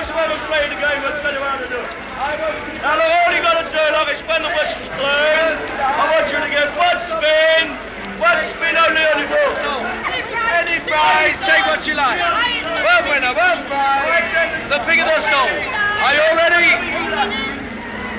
That's what I'm playing the game. What's going to do? Now, look, all you got to do, look, is when the whistle's blown, I want you to get one spin only on the ball. Any prize, take what you like. Well, winner, well prize. The bigger the song. Are you all ready?